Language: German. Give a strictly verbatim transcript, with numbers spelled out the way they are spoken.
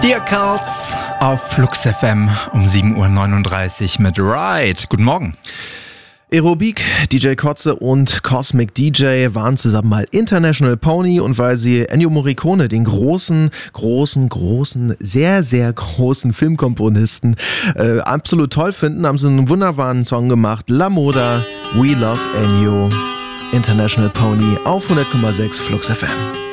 Dear Carls auf Flux F M um sieben Uhr neununddreißig mit Ride. Guten Morgen. Aerobik, D J Kotze und Cosmic D J waren zusammen mal International Pony, und weil sie Ennio Morricone, den großen, großen, großen, sehr, sehr großen Filmkomponisten, äh, absolut toll finden, haben sie einen wunderbaren Song gemacht. La Moda, We Love Ennio, International Pony auf hundert Komma sechs Flux F M.